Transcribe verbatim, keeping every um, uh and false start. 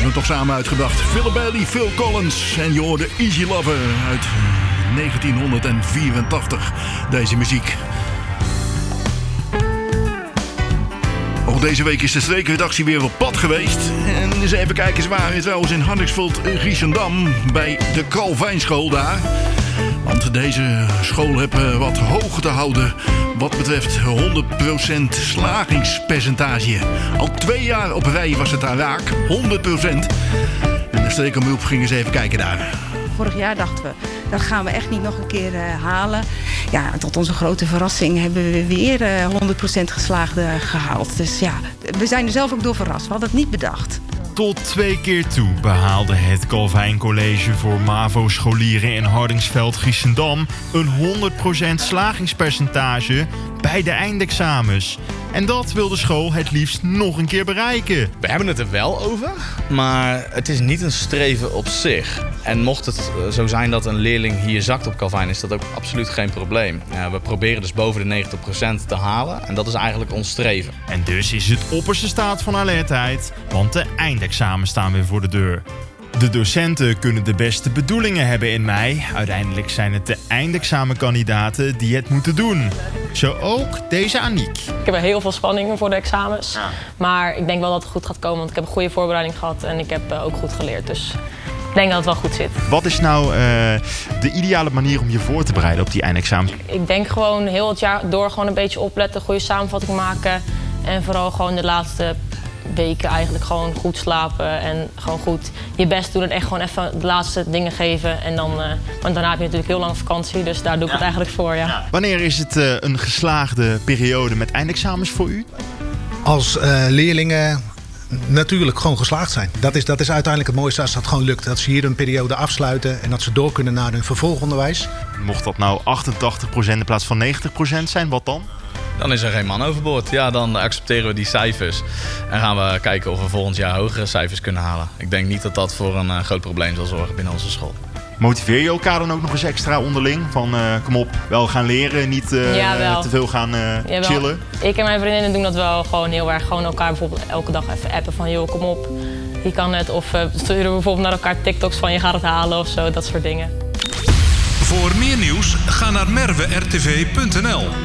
hebben hem toch samen uitgebracht. Phil Bailey, Phil Collins en je hoorde Easy Lover uit negentien vierentachtig. Deze muziek. Ook deze week is de streekredactie weer op pad geweest. En eens even kijken, ze waren trouwens in Hardingsveld, Giessendam, bij de Calvijnschool daar. Want deze school heeft wat hoog te houden wat betreft honderd procent slagingspercentage. Al twee jaar op rij was het daar raak, honderd procent. En de streekomroep ging eens even kijken daar. Vorig jaar dachten we, dat gaan we echt niet nog een keer uh, halen. Ja, tot onze grote verrassing hebben we weer uh, honderd procent geslaagde gehaald. Dus ja, we zijn er zelf ook door verrast. We hadden het niet bedacht. Tot twee keer toe behaalde het Calvijn College voor MAVO-scholieren in Hardingsveld Giessendam een honderd procent slagingspercentage bij de eindexamens. En dat wil de school het liefst nog een keer bereiken. We hebben het er wel over, maar het is niet een streven op zich. En mocht het zo zijn dat een leerling hier zakt op Calvijn, is dat ook absoluut geen probleem. Ja, we proberen dus boven de negentig procent te halen en dat is eigenlijk ons streven. En dus is het opperste staat van alertheid, want de eindexamens staan weer voor de deur. De docenten kunnen de beste bedoelingen hebben in mei. Uiteindelijk zijn het de eindexamenkandidaten die het moeten doen. Zo ook deze Aniek. Ik heb er heel veel spanningen voor de examens. Ja. Maar ik denk wel dat het goed gaat komen, want ik heb een goede voorbereiding gehad en ik heb ook goed geleerd. Dus ik denk dat het wel goed zit. Wat is nou uh, de ideale manier om je voor te bereiden op die eindexamens? Ik denk gewoon heel het jaar door gewoon een beetje opletten, goede samenvatting maken. En vooral gewoon de laatste weken eigenlijk gewoon goed slapen en gewoon goed je best doen en echt gewoon even de laatste dingen geven. En dan, uh, want daarna heb je natuurlijk heel lang vakantie, dus daar doe ik ja. het eigenlijk voor. Ja. Ja. Wanneer is het uh, een geslaagde periode met eindexamens voor u? Als uh, leerlingen natuurlijk gewoon geslaagd zijn. Dat is, dat is uiteindelijk het mooiste als dat gewoon lukt. Dat ze hier een periode afsluiten en dat ze door kunnen naar hun vervolgonderwijs. Mocht dat nou achtentachtig procent in plaats van negentig procent zijn, wat dan? Dan is er geen man overboord. Ja, dan accepteren we die cijfers. En gaan we kijken of we volgend jaar hogere cijfers kunnen halen. Ik denk niet dat dat voor een uh, groot probleem zal zorgen binnen onze school. Motiveer je elkaar dan ook nog eens extra onderling? Van uh, kom op, wel gaan leren, niet uh, ja, te veel gaan uh, chillen? Ik en mijn vriendinnen doen dat wel gewoon heel erg. Gewoon elkaar bijvoorbeeld elke dag even appen van joh, kom op, je kan het. Of uh, sturen we bijvoorbeeld naar elkaar TikToks van je gaat het halen of zo, dat soort dingen. Voor meer nieuws ga naar merwe r t v punt n l.